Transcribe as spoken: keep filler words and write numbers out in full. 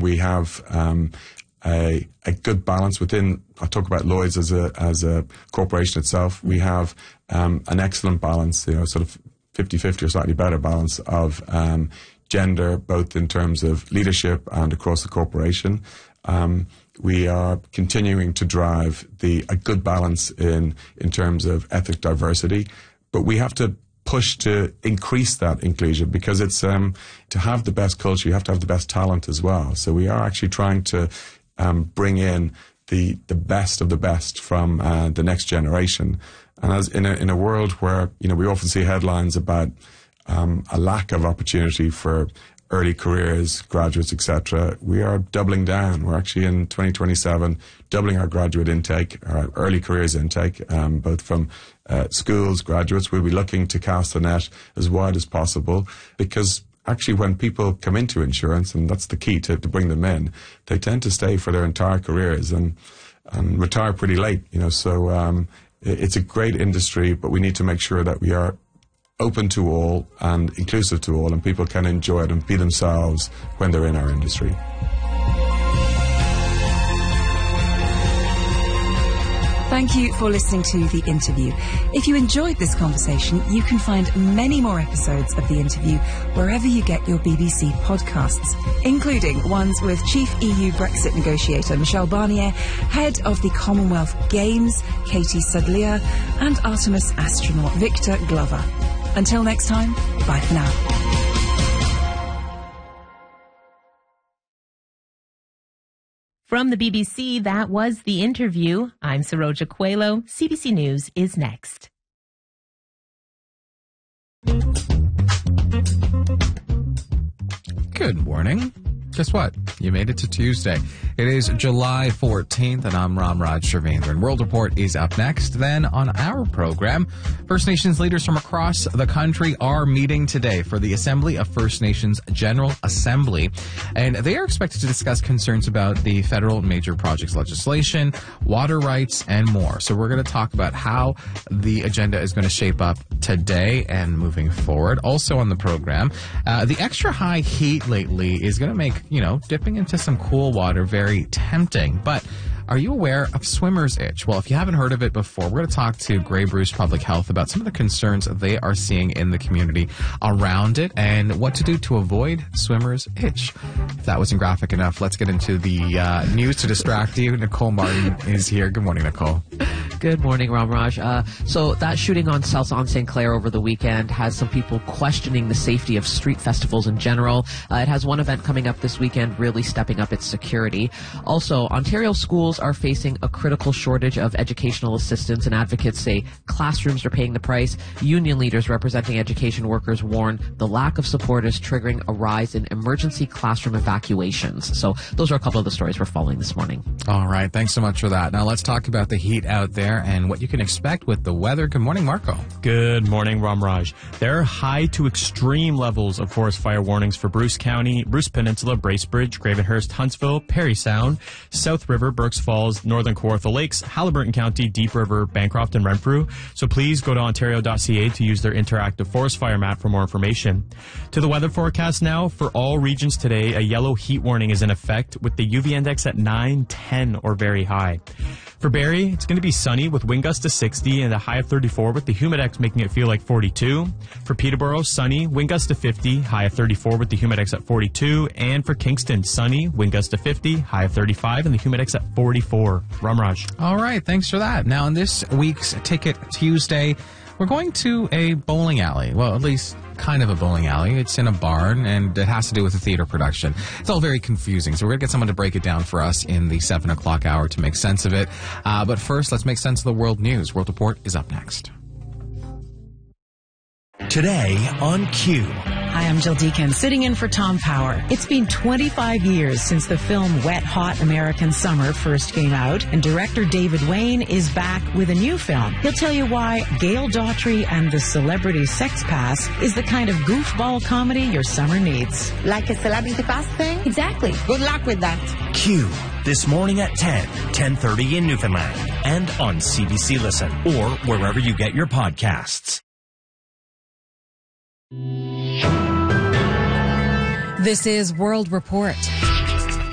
we have um, a, a good balance within. I'll talk about Lloyd's as a as a corporation itself. We have um, an excellent balance, you know, sort of fifty-fifty or slightly better balance of um, gender, both in terms of leadership and across the corporation. Um, we are continuing to drive the a good balance in in terms of ethnic diversity, but we have to push to increase that inclusion, because it's um, to have the best culture, you have to have the best talent as well. So we are actually trying to um, bring in the the best of the best from uh, the next generation. And as in a in a world where, you know, we often see headlines about um, a lack of opportunity for early careers, graduates, et cetera, we are doubling down. We're actually in twenty twenty-seven doubling our graduate intake, our early careers intake, um, both from uh, schools, graduates. We'll be looking to cast the net as wide as possible, because actually when people come into insurance, and that's the key to, to bring them in, they tend to stay for their entire careers and, and retire pretty late. You know, so um, it, it's a great industry, but we need to make sure that we are open to all and inclusive to all, and people can enjoy it and be themselves when they're in our industry. Thank you for listening to The Interview. If you enjoyed this conversation, you can find many more episodes of The Interview wherever you get your B B C podcasts, including ones with Chief E U Brexit negotiator Michel Barnier, Head of the Commonwealth Games Katie Sadlier, and Artemis astronaut Victor Glover. Until next time, bye for now. From the B B C, that was The Interview. I'm Saroja Coelho. C B C News is next. Good morning. Guess what? You made it to Tuesday. It is July fourteenth, and I'm Ramraj Sharvendran. World Report is up next. Then on our program, First Nations leaders from across the country are meeting today for the Assembly of First Nations General Assembly, and they are expected to discuss concerns about the federal major projects legislation, water rights, and more. So we're going to talk about how the agenda is going to shape up today and moving forward. Also on the program, uh, the extra high heat lately is going to make, you know, dipping into some cool water very tempting. But are you aware of swimmer's itch? Well, if you haven't heard of it before, we're going to talk to Grey Bruce Public Health about some of the concerns they are seeing in the community around it and what to do to avoid swimmer's itch. If that wasn't graphic enough, let's get into the uh, news to distract you. Nicole Martin is here. Good morning, Nicole. Good morning, Ramraj. Uh, so that shooting on South on Saint Clair over the weekend has some people questioning the safety of street festivals in general. Uh, it has one event coming up this weekend really stepping up its security. Also, Ontario schools are facing a critical shortage of educational assistants, and advocates say classrooms are paying the price. Union leaders representing education workers warn the lack of support is triggering a rise in emergency classroom evacuations. So those are a couple of the stories we're following this morning. All right. Thanks so much for that. Now let's talk about the heat out there and what you can expect with the weather. Good morning, Marco. Good morning, Ramraj. There are high to extreme levels of forest fire warnings for Bruce County, Bruce Peninsula, Bracebridge, Gravenhurst, Huntsville, Parry Sound, South River, Berks Falls, Northern Kawartha Lakes, Haliburton County, Deep River, Bancroft, and Renfrew. So please go to ontario dot c a to use their interactive forest fire map for more information. To the weather forecast now, for all regions today, a yellow heat warning is in effect with the U V index at nine, ten, or very high. For Barrie, it's going to be sunny with wind gusts to sixty and a high of thirty-four, with the humidex making it feel like forty-two. For Peterborough, sunny, wind gusts to fifty, high of thirty-four with the humidex at forty-two. And for Kingston, sunny, wind gusts to fifty, high of thirty-five, and the humidex at forty-four. Ramraj. All right, thanks for that. Now, in this week's Ticket Tuesday, we're going to a bowling alley. Well, at least kind of a bowling alley. It's in a barn, and it has to do with a theater production. It's all very confusing, so we're going to get someone to break it down for us in the seven o'clock hour to make sense of it. Uh, but first, let's make sense of the world news. World Report is up next. Today on Q. Hi, I'm Jill Deacon, sitting in for Tom Power. It's been twenty-five years since the film Wet Hot American Summer first came out, and director David Wayne is back with a new film. He'll tell you why Gail Daughtry and the Celebrity Sex Pass is the kind of goofball comedy your summer needs. Like a Celebrity Pass thing? Exactly. Good luck with that. Q. This morning at ten, ten thirty in Newfoundland, and on C B C Listen, or wherever you get your podcasts. This is World Report.